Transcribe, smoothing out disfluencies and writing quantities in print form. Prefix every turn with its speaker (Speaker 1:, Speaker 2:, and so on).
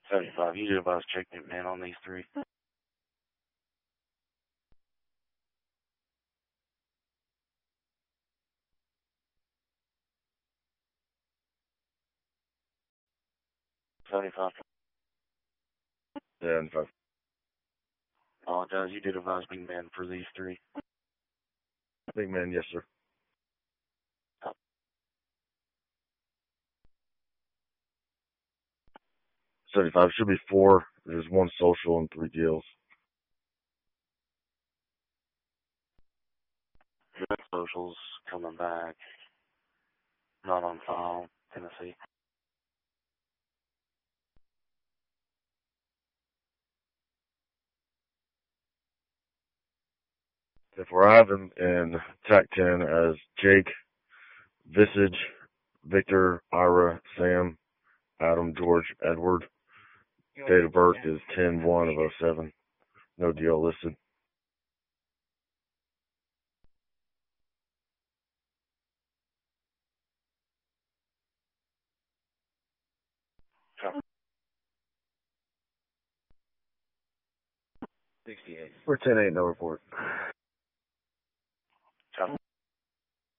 Speaker 1: 75. You did advise check it, man, on these three. 75.
Speaker 2: Yeah, in fact.
Speaker 1: Apologize. You did advise big man for these three.
Speaker 2: Big man, yes, sir. 75. Should be 4. There's 1 social and 3 deals.
Speaker 1: Good socials coming back. Not on file. Tennessee.
Speaker 2: If we're having in TAC 10 as Jake, Visage, Victor, Ira, Sam, Adam, George, Edward. Date of birth is 10/1/07. No deal listed.
Speaker 1: Oh.
Speaker 3: 68.
Speaker 2: We're 10/8, no report.